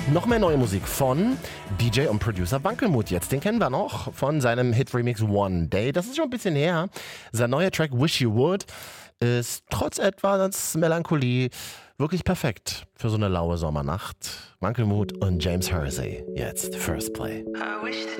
Noch mehr neue Musik von DJ und Producer Wankelmut jetzt. Den kennen wir noch von seinem Hit-Remix One Day. Das ist schon ein bisschen her. Sein neuer Track Wish You Would ist trotz etwas Melancholie wirklich perfekt für so eine laue Sommernacht. Wankelmut und James Hersey. Jetzt First Play.